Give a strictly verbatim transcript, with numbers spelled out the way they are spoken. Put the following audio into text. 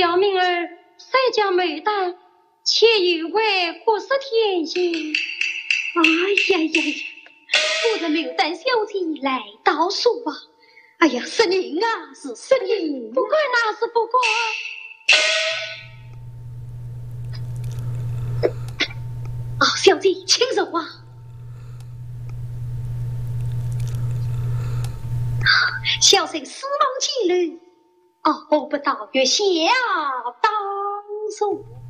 小明儿赛家美丹，且以为国色天香。哎呀呀呀！我的美丹小姐来倒数吧！哎呀，是您啊，是是您，不管那是不管。哦，小姐，请入啊！小生思梦起旅，哦，不到月下当数。